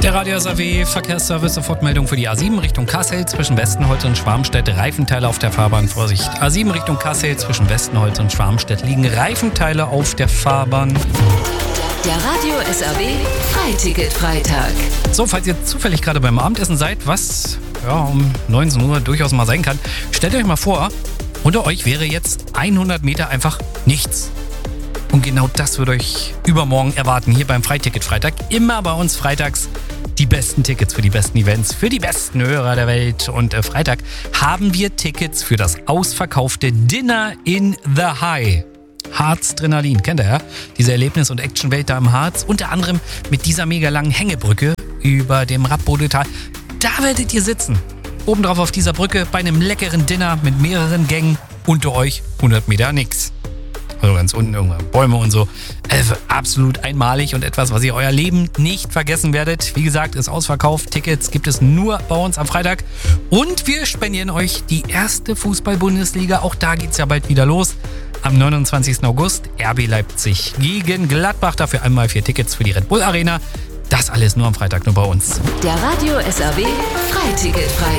Der Radio SAW Verkehrsservice, Sofortmeldung für die A7 Richtung Kassel zwischen Westenholz und Schwarmstedt. Reifenteile auf der Fahrbahn, Vorsicht. A7 Richtung Kassel zwischen Westenholz und Schwarmstedt liegen Reifenteile auf der Fahrbahn. Der Radio SAW Freiticket-Freitag. So, falls ihr zufällig gerade beim Abendessen seid, was um 19 Uhr durchaus mal sein kann, stellt euch mal vor, unter euch wäre jetzt 100 Meter einfach nichts. Und genau das wird euch übermorgen erwarten, hier beim Freiticket-Freitag. Immer bei uns freitags die besten Tickets für die besten Events, für die besten Hörer der Welt. Und Freitag haben wir Tickets für das ausverkaufte Dinner in the High. Harz-Drenalin, kennt ihr ja? Diese Erlebnis- und Actionwelt da im Harz. Unter anderem mit dieser mega langen Hängebrücke über dem Rappbodetal. Da werdet ihr sitzen. Obendrauf auf dieser Brücke bei einem leckeren Dinner mit mehreren Gängen. Unter euch 100 Meter nix. Also ganz unten irgendwann Bäume und so. Also absolut einmalig und etwas, was ihr euer Leben nicht vergessen werdet. Wie gesagt, ist ausverkauft. Tickets gibt es nur bei uns am Freitag. Und wir spendieren euch die erste Fußball-Bundesliga. Auch da geht's ja bald wieder los. Am 29. August RB Leipzig gegen Gladbach. Dafür einmal 4 Tickets für die Red Bull Arena. Das alles nur am Freitag, nur bei uns. Der Radio SAW Freiticket-Freitag.